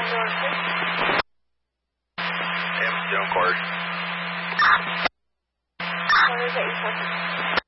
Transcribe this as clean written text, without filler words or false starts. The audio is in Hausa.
Amsterdam card. What is it you're talking about?